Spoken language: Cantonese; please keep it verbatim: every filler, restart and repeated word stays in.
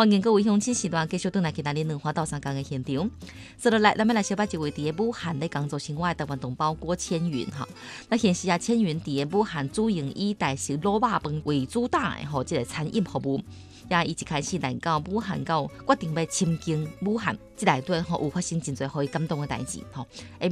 欢迎各位乡亲时段继续回来今仔日两花到三江的现场。接落来，咱们来小摆一位伫个武汉咧工作生活的台湾同胞郭千云哈。那现时啊，千云伫个武汉主营以台式卤肉饭为主打的吼，即、这个餐饮服务。也伊一开始来到武汉，到决定要亲近武汉，即内底吼有发生真侪互伊感动的代志吼。下面